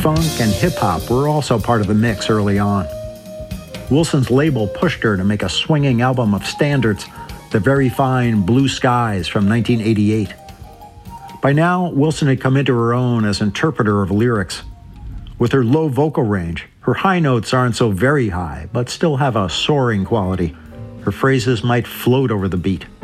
Funk and hip-hop were also part of the mix early on. Wilson's label pushed her to make a swinging album of standards, the very fine Blue Skies from 1988. By now, Wilson had come into her own as interpreter of lyrics. With her low vocal range, her high notes aren't so very high, but still have a soaring quality. Her phrases might float over the beat.